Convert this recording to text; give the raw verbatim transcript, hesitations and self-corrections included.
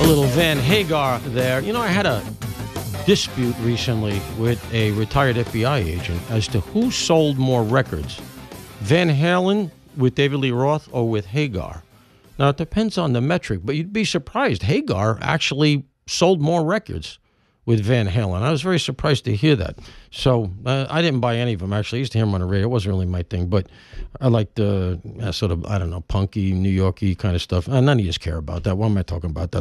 A little Van Hagar there. You know, I had a dispute recently with a retired F B I agent as to who sold more records, Van Halen with David Lee Roth or with Hagar. Now, it depends on the metric, but you'd be surprised. Hagar actually sold more records with Van Halen. I was very surprised to hear that. So uh, I didn't buy any of them, actually. I used to hear them on the radio. It wasn't really my thing, but I liked the uh, sort of, I don't know, punky, New Yorky kind of stuff. And none of you care about that. What am I talking about? That